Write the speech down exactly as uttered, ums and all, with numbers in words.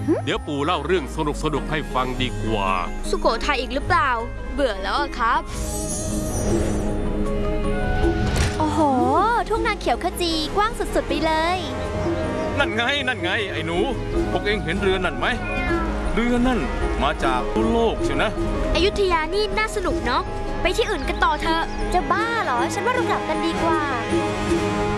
เดี๋ยวปู่เล่าเรื่องสนุกสนุกให้ฟังดีกว่าสุโขทัยอีกหรือเปล่าเบื่อแล้วครับโอ้โหทุ่งนาเขียวขจีกว้างสุดๆไปเลยนั่นไงนั่นไงไอ้หนูพวกเองเห็นเรือนั่นไหมเรือนั่นมาจากทั่วโลกเชียวนะอยุธยานี่น่าสนุกเนาะไปที่อื่นกันต่อเถอะจะบ้าเหรอฉันว่าเรากลับกันดีกว่า